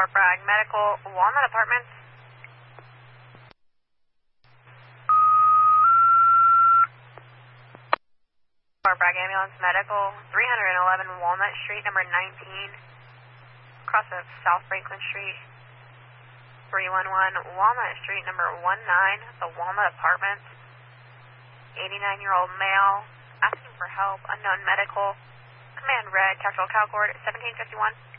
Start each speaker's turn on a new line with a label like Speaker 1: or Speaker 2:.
Speaker 1: Fort Bragg Medical, Walnut Apartments. Fort Bragg Ambulance Medical, 311 Walnut Street, number 19, across of South Franklin Street. 311 Walnut Street, number 19, the Walnut Apartments. 89-year-old male, asking for help, unknown medical. Command red, tactical Calcord, 1751.